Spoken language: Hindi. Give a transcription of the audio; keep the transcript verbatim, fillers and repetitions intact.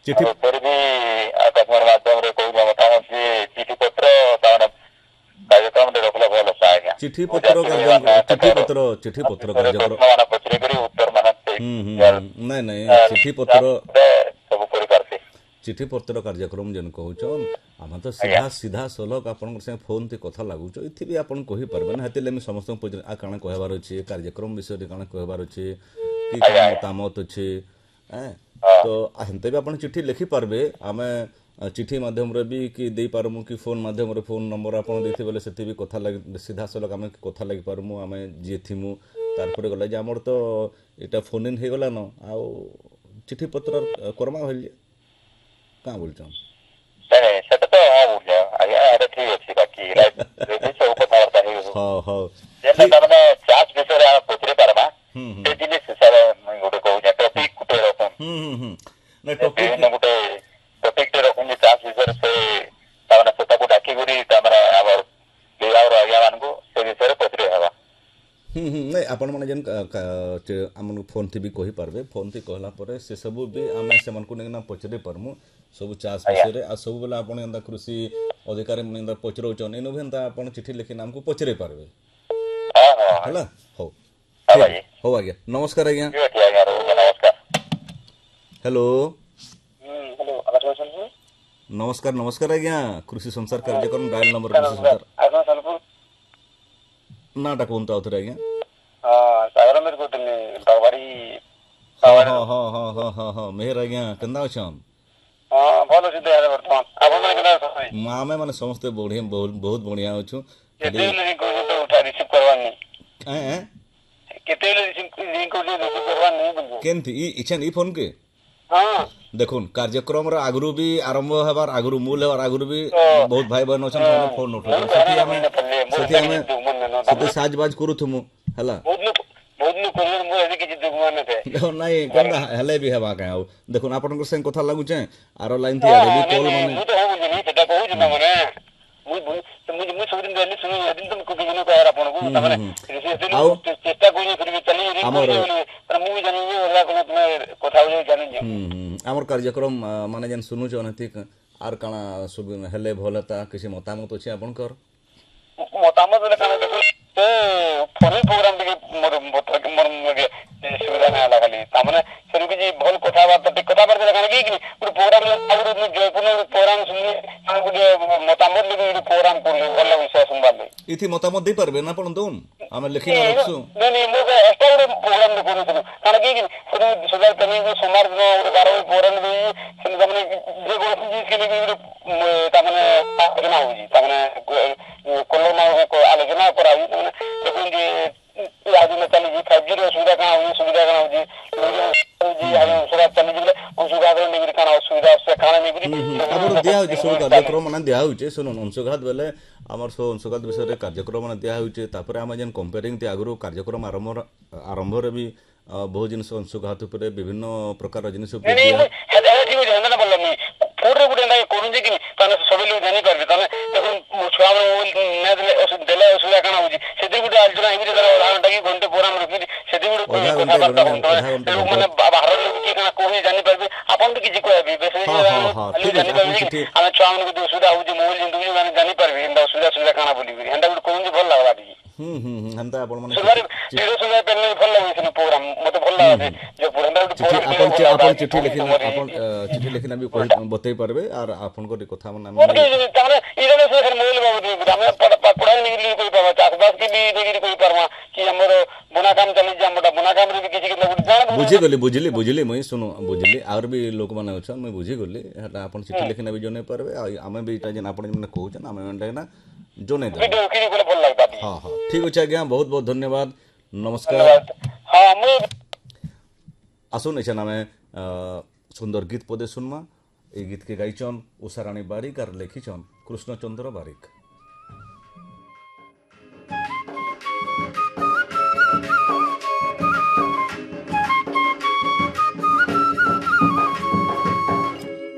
चिट्ठी और फिर भी आकाशवाणी माध्यम रे कोई बताओ कि चिठी पत्र ताने कार्यक्रम रे रखले भल सा आज्ञा चिट्ठी पत्र कार्यक्रम चिट्ठी पत्र चिट्ठी पत्र कार्यक्रम प्रश्न माने पचरे करी उत्तर माने हम्म हम्म नहीं नहीं चिट्ठी पत्र सब करि करते चिट्ठी पत्र कार्यक्रम जेन कहउछन आम तो सीधा सीधा सलक आपन से फोन ते कथा लागुछ इथि भी आपन कहि परबे ना हेते लेमी समस्त पचरे आ काना कहबार अछि कार्यक्रम विषय रे काना कहबार अछि कि काना मतामत अछि हैं तो हेनते भी आपन चिट्ठी लिखि परबे आमे चिट्ठी माध्यम रे भी कि दे पारमु कि फोन माध्यम रे फोन नंबर आपन देथि बेले सेति भी कथा लाग सीधा सलक आमे कथा लागि पारमु आमे जे थिमु तार पर गला जे हमर तो एटा फोन इन हे गला न आ चिट्ठी पत्र करमा होइले का बोलछन नहीं सेटा तो हां बोल जा आया अरे ठीक अछि बाकी राइट रेडी सब कथा वार्ता हे हां हां जेना तमने चार्ज विषय रे पचरे पारमा ते जिनिस सारे मैं गोटे कहू जा टॉपिक कुटे रखन हम्म हम्म ना टॉपिक ने गोटे टॉपिक रे रखन जे चार्ज विषय से तमने सेटा को डाकी गुरी तमने आवर बियाव आज्ञा मान को से विषय रे पचरे हवा हम्म हम्म नहीं आपण माने जन हमन फोन थी भी कहि परबे फोन थी कहला परे से सब भी आमे से मन को ना पचरे परमु सब चास विषय रे आ सब बेला आपण एंदा कृषि अधिकारी मन एंदा पचरो चन एनो भेंदा आपण चिट्ठी लिखि नाम को पचरे परबे हां हां हला हो हां भाई हो आज्ञा नमस्कार आज्ञा ठीक आज्ञा नमस्कार हेलो हम्म हेलो आकाश नमस्कार नमस्कार आज्ञा कृषि संसार कार्यक्रम डायल नंबर कृषि संसार आज्ञा सनपुर नाटा कोनता उतरे आज्ञा हां सागर मेर को तने बागवारी हां हां हां हां हां हां हां मेहर आज्ञा केंदा अछन हां भलो सिद्धे यार वर्तमान आपन माने केना सही मामे माने समस्त बढ़िया बहुत बढ़िया होछु केते ले को तो उठा रिसीव करवानी हैं हैं केते ले रिसीव को रिसीव करवानी बोल केनथि ई इछन ई फोन के हां देखुन कार्यक्रम रे आगरु भी आरंभ हेबार आगरु मूल हेबार आगरु भी बहुत भाई बहन अछन फोन फोन उठो सेति हमें सेति हमें सेति साजबाज करूथमु हला बहुत लोग बहुत लोग कोरियर मो एदि के दुगमान थे नहीं केंदा हेले भी हेबा का देखुन आपन संग कथा लागु छै आरो लाइन थी आरे भी कॉल माने मु तो हो बुझनी सेटा कहू जना माने मु मु मु सब दिन गली सुन दिन तुम को बिनो कहर आपन को तमने चेष्टा कोई फिर भी चली रे पर मु जानि होला को तुम कथा हो जानि हम हमर कार्यक्रम माने जन सुनु छनति आर काना सब हेले भलता किसी मतामत अछि आपन कर मतामत ले काना देखो ते फोन प्रोग्राम के मोर मोर मोर सुविधा ना आला खाली तमने सर के जी भल कथा बात कथा बात काना की कि प्रोग्राम आगु जयपुर प्रोग्राम सुनि हम को मतामत ले प्रोग्राम कर भल विषय सुनबा ले इथि मतामत दे परबे ना पण तुम आमे लिखि ना रखसु नहीं नहीं मो एक्स्ट्रा प्रोग्राम ले करू काना की कि सर सुधार करने को सोमवार दिन बारह प्रोग्राम दे सुन तमने जे को चीज के लिए तमने आलोचना होजी तमने कोलो ना को आलोचना कराई तमने देखुन जे आज में चली जी फाइव जी रो सुविधा का होई सुविधा का होजी जी आज सुविधा चली जी सुविधा कर निगिर काना सुविधा से काना निगिर हमर दिया होजे सब कार्यक्रम माने दिया होजे सुन अंशघात बेले हमर सो अंशघात विषय रे कार्यक्रम माने दिया होजे तापर हम जन कंपेयरिंग ते आगरो कार्यक्रम आरंभ आरंभ रे भी बहुत जिनस अंशघात ऊपर विभिन्न प्रकार जिनस ऊपर दिया हेदा ठीक हो जाना बोलला मी पूरे गुडे ना करू जे कि तने सब लोग जानि परबे तने देखुन छुआ ने देले देले सुविधा काना होजी सेति गुडे आलोचना हिबि जरा उदाहरण टाकी घंटे प्रोग्राम रखि सेति गुडे कथा बार्ता होता लोग माने बाहर लोग की काना कोही जानि परबे आपन तो किछि कहबे बेसे जानि परबे हम छुआ मन को सुविधा होजी मोबाइल जिंदगी माने जानि परबे इंदा सुविधा सुविधा काना बोली हेंदा गुडे कोन जे भल लागला दी हम्म हम्म हमता आपण माने सुधार जीरो सुविधा पहले भल लागै छै प्रोग्राम मते भल लागै जो पुरंदा अपन अपन चिट्ठी लिखिना अपन चिट्ठी लिखिना भी कहि बतै परबे और आपन को कथा मन माने ताने इरे से फिर मोबाइल बाबू हम पढ़ाई नहीं कोई पावा चासबास की भी देगी कोई परमा कि हमर बुना काम चली जा मोटा बुना काम रे भी किछि के जान बुझि गली बुझली बुझली मई सुनो बुझली और भी लोक माने अछन मई बुझि गली हटा अपन चिट्ठी लिखिना भी जने परबे आमे भी इटा जन आपण माने कहू जन आमे एंडा ना जने दे वीडियो की बोले भल लागता हां हां ठीक अछि आज्ञा बहुत बहुत धन्यवाद नमस्कार हां मु आसुन एछन आमे सुंदर गीत पदे सुनमा ए गीत के गाइचन उषाराणी बारिक और लेखिचन कृष्णचंद्र बारिक।